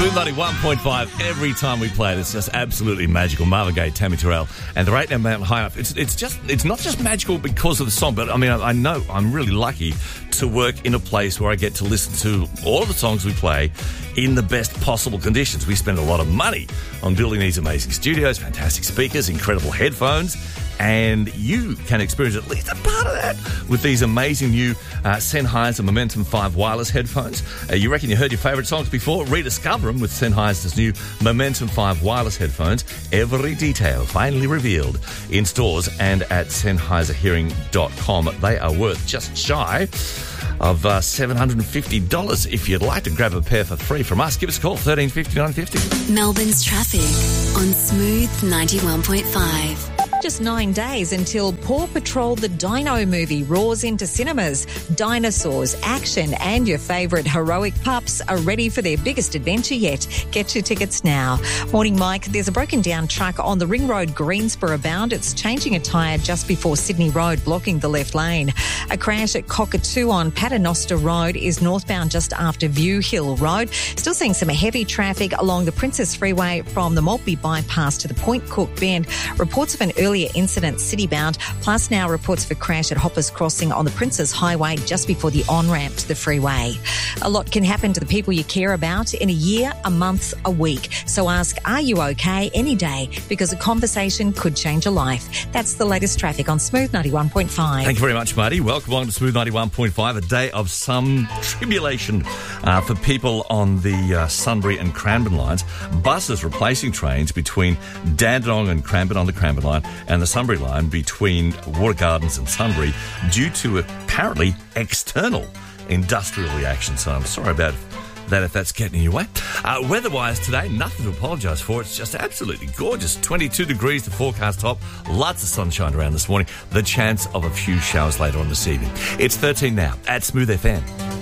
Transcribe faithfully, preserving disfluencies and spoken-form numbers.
Smooth ninety-one point five. Every time we play it, it's just absolutely magical. Marvin Gaye, Tammy Terrell, and the Right Now Mountain High Enough. It's it's just it's not just magical because of the song, but I mean I, I know I'm really lucky to work in a place where I get to listen to all of the songs we play in the best possible conditions. We spend a lot of money on building these amazing studios, fantastic speakers, incredible headphones, and you can experience at least a part of that with these amazing new uh, Sennheiser Momentum five wireless headphones. Uh, you reckon you heard your favourite songs before? Rediscover them with Sennheiser's new Momentum five wireless headphones. Every detail finally revealed in stores and at Sennheiser Hearing dot com. They are worth just shy of uh, seven hundred fifty dollars. If you'd like to grab a pair for free from us, give us a call, thirteen fifty, nine fifty. Melbourne's traffic on Smooth ninety-one point five. Just nine days until Paw Patrol the Dino movie roars into cinemas. Dinosaurs, action, and your favourite heroic pups are ready for their biggest adventure yet. Get your tickets now. Morning, Mike. There's a broken down truck on the Ring Road Greensboro bound. It's changing a tyre just before Sydney Road, blocking the left lane. A crash at Cockatoo on Paternoster Road is northbound just after View Hill Road. Still seeing some heavy traffic along the Princess Freeway from the Maltby bypass to the Point Cook Bend. Reports of an early incident city-bound, plus now reports of a crash at Hoppers Crossing on the Princes Highway just before the on-ramp to the freeway. A lot can happen to the people you care about in a year, a month, a week. So ask, are you okay any day? Because a conversation could change a life. That's the latest traffic on Smooth ninety-one point five. Thank you very much, Marty. Welcome along to Smooth ninety-one point five, a day of some tribulation uh, for people on the uh, Sunbury and Cranbourne lines. Buses replacing trains between Dandenong and Cranbourne on the Cranbourne line and the Sunbury line between Water Gardens and Sunbury due to apparently external industrial reaction. So I'm sorry about that if that's getting in your way. Uh, weather-wise today, nothing to apologise for. It's just absolutely gorgeous. twenty-two degrees, the forecast top. Lots of sunshine around this morning. The chance of a few showers later on this evening. It's thirteen now at Smooth F M.